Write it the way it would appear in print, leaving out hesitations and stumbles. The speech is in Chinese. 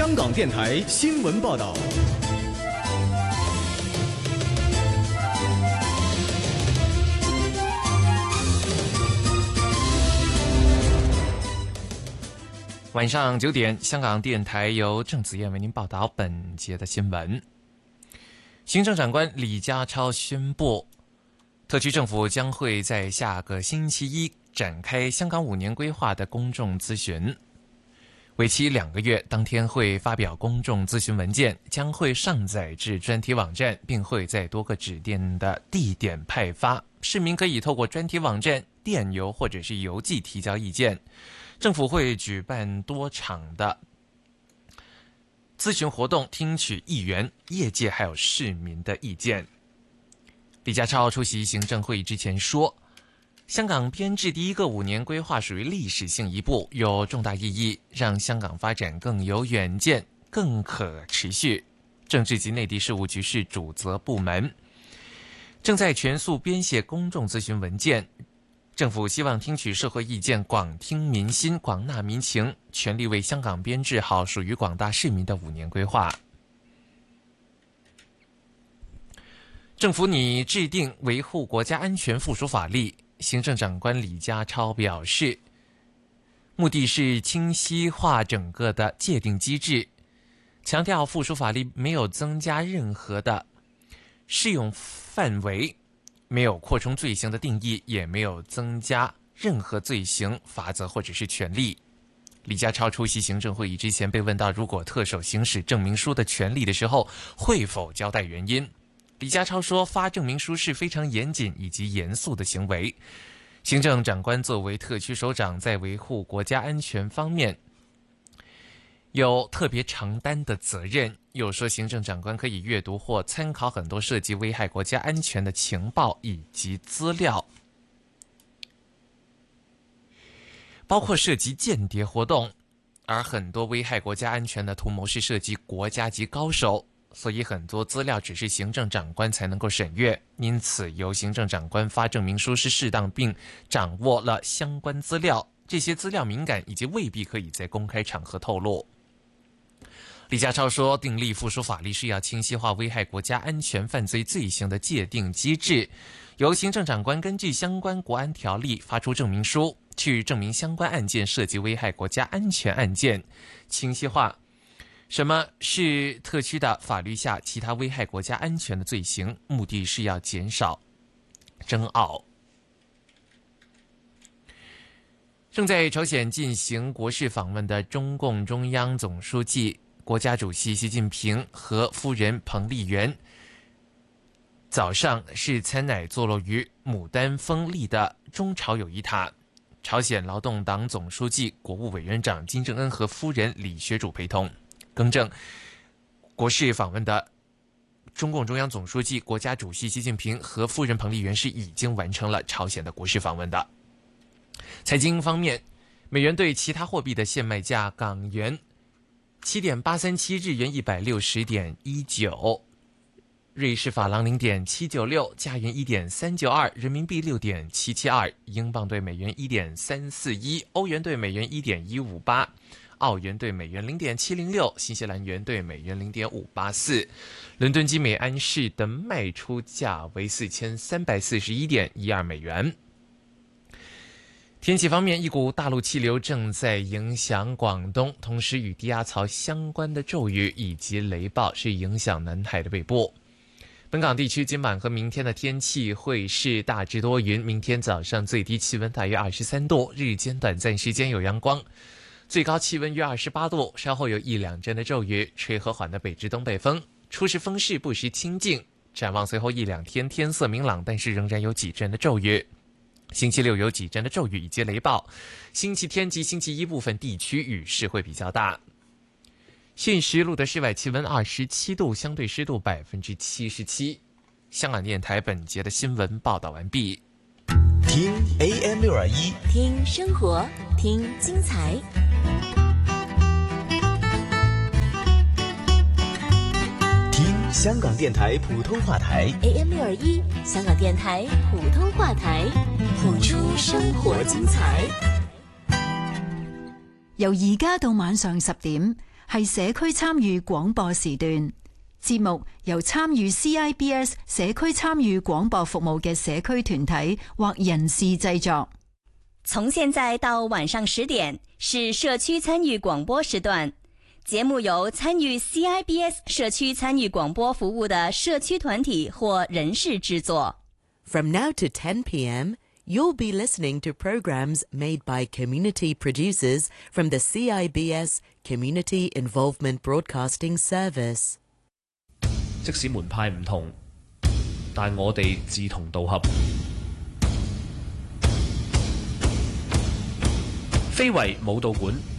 香港电台新闻报道。 晚上9点，香港电台由郑子燕为您报道本节的新闻。行政长官李家超宣布，特区政府将会在下个星期一展开香港5年规划的公众咨询，为期2个月，当天会发表公众咨询文件，将会上载至专题网站，并会在多个指定的地点派发。市民可以透过专题网站、电邮或者是邮寄提交意见。政府会举办多场的咨询活动，听取议员、业界还有市民的意见。李家超出席行政会议之前说，香港编制第一个5年规划属于历史性一步，有重大意义，让香港发展更有远见、更可持续。政治及内地事务局是主责部门，正在全速编写公众咨询文件。政府希望听取社会意见，广听民心，广纳民情，全力为香港编制好属于广大市民的5年规划。政府拟制定维护国家安全附属法例，行政长官李家超表示，目的是清晰化整个的界定机制，强调附属法例没有增加任何的适用范围，没有扩充罪行的定义，也没有增加任何罪行、罚则或者是权利。李家超出席行政会议之前被问到，如果特首行使证明书的权利的时候，会否交代原因？李家超说，发证明书是非常严谨以及严肃的行为。行政长官作为特区首长，在维护国家安全方面有特别承担的责任。又说，行政长官可以阅读或参考很多涉及危害国家安全的情报以及资料，包括涉及间谍活动，而很多危害国家安全的图谋是涉及国家级高手，所以很多资料只是行政长官才能够审阅，因此由行政长官发证明书是适当并掌握了相关资料，这些资料敏感以及未必可以在公开场合透露。李家超说，订立附属法例是要清晰化危害国家安全犯罪罪行的界定机制，由行政长官根据相关国安条例发出证明书，去证明相关案件涉及危害国家安全案件，清晰化什么是特区的法律下其他危害国家安全的罪行，目的是要减少争拗。正在朝鲜进行国事访问的中共中央总书记、国家主席习近平和夫人彭丽媛早上是参乃坐落于牡丹峰立的中朝友谊塔，朝鲜劳动党总书记、国务委员长金正恩和夫人李学主陪同。更正，国事访问的中共中央总书记、国家主席习近平和夫人彭丽媛是已经完成了朝鲜的国事访问的。财经方面，美元对其他货币的现卖价：港元7.837，日元160.19，瑞士法郎0.796，加元1.392，人民币6.772，英镑对美元1.341，欧元对美元1.158，澳元对美元0.706，新西兰元对美元0.584。伦敦金每安士的卖出价为4341.12美元。天气方面，一股大陆气流正在影响广东，同时与低压槽相关的骤雨以及雷暴是影响南海的北部。本港地区今晚和明天的天气会是大致多云，明天早上最低气温大约23度，日间短暂时间有阳光，最高气温约28度，稍后有1-2阵的骤雨，吹和缓的北至东北风，初时风势不时清劲。展望随后1-2天天色明朗，但是仍然有几阵的骤雨。星期六有几阵的骤雨以及雷暴，星期天及星期一部分地区雨势会比较大。现时录的室外气温27度，相对湿度77%。香港电台本节的新闻报道完毕。 听 AM621， 听生活，听精彩。 听香港电台普通话台 AM621，香港電台普通話台，譜出生活精彩。 由而家到晚上10點， 係社區參與廣播時段。節目由參與 CIBS 社區參與廣播服務嘅社區團體或人士製作。 從現在到晚上10點是社區參與廣播時段，節目由參與 CIBS 社區參與廣播服務的社區團體或人士製作。 From now to 10 p.m., you'll be listening to programs made by community producers from the CIBS Community Involvement Broadcasting Service. 即使門派唔同，但我哋志同道合。非遺舞蹈館